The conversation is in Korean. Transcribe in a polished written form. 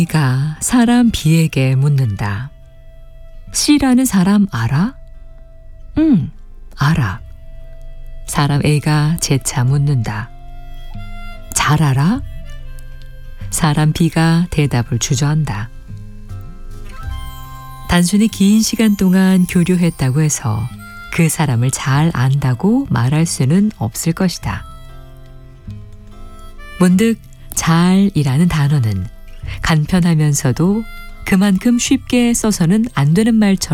A가 사람 B에게 묻는다. C라는 사람 알아? 응, 알아. 사람 A가 재차 묻는다. 잘 알아? 사람 B가 대답을 주저한다. 단순히 긴 시간 동안 교류했다고 해서 그 사람을 잘 안다고 말할 수는 없을 것이다. 문득 잘이라는 단어는 간편하면서도 그만큼 쉽게 써서는 안 되는 말처럼